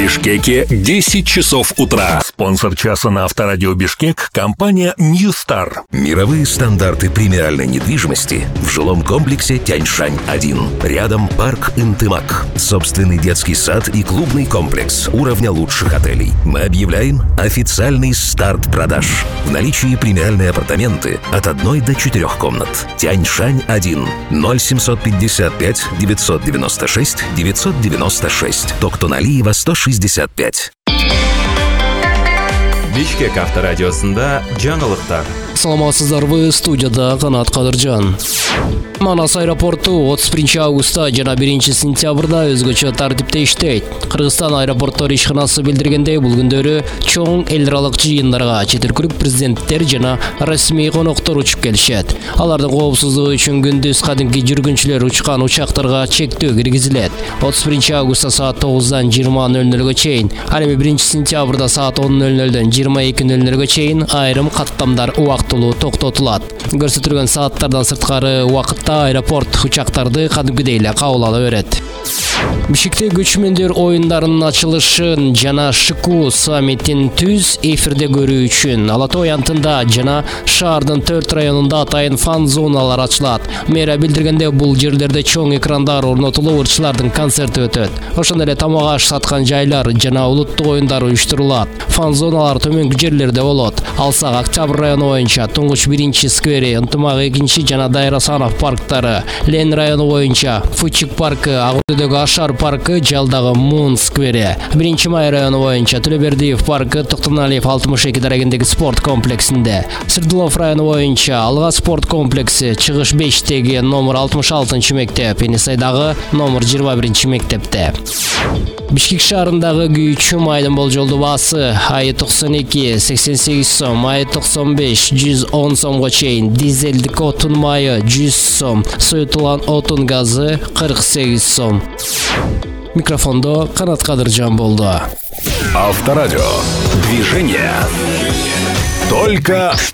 Бишкеке 10 часов утра. Спонсор часа на Авторадио Бишкек – компания New Star. Мировые стандарты премиальной недвижимости в жилом комплексе Тяньшань-1. Рядом парк Интымак. Собственный детский сад и клубный комплекс уровня лучших отелей. Мы объявляем официальный старт продаж. В наличии премиальные апартаменты от 1 до 4 комнат. Тяньшань-1. 0755 996 996. Токтоналиева 165. Бишкек авторадиосында жаңылыктар. Саламатсыздарбы, студияда Канат Кадыржан. Манас аэропорту 31 августта жана 1 сентябрда өзгөчө тартипте иштейт. Кыргызстан аэропорттор ишканасы билдиргендей, бул күндөрү чоң эл аралык жыйындарга чет өлкөлүк президенттер жана расмий коноктор учуп келишет. Алардын коопсуздугу үчүн күндүз кадимки жүргүнчүлөр учкан учактарга чектөө киргизилет. 31 августта саат 9-дан 20:00-га чейин, ал эми 1 сентябрда саат 10:00-дөн 22:00-га чейин айрым каттамдар убактылуу токтотулат. Көрсөтүлгөн сааттардан сырткары убакытта аэропорт учактарды кадимкидей эле кабыл ала берет. Бишкекте көчмөндөр оюндарынын ачылышын жана ШКУ саммитин түз эфирде көрүү үчүн Ала Тоо Янтында жана шаардын 4 районунда атайын фан зоналар ачылат. Мэрия билдиргенде, бул жерлерде чоң экрандар орнотулуп, ырчылардын концерти өтөт. Ошондой эле тамак аш саткан жайлар жана улуттук оюндар уюштурулат. Фан зоналар төмөнкү жерлерде болот. Алсак Октябрь району боюнча Туңгуч 1-сквери, Ынтымак 2 жана Дайыр Асанов парктары, Лен району боюнча Фучик паркы, Ак-Өлдөдөгү Ашар паркы, Жалдагы Мун сквери, 1 Май району боюнча Төлөбердиев паркы, Токтоналиев 62 дарегиндеги спорт комплексинде, Сырдылов району боюнча Алга спорт комплекси, Чыгыш 5-теги номер 66 мектеп, Енисайдагы номер 21 мектепте. Бишкек шаарындагы күйүүчү майдын болжолдуу баасы айы 92 88 сом, айы 95 110 сомго чейин, дизелдик отун майы 100 сом, соютулган отун газы 48 сом. Микрофондо Канат Кадыржан болду. Авторадио. Движение. Только